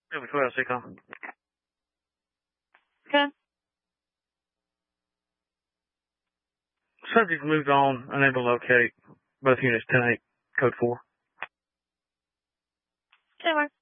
It'll be 12, CCOM. Okay. Subject moved on, unable to locate both units 10-8, code 4. Okay, Mark.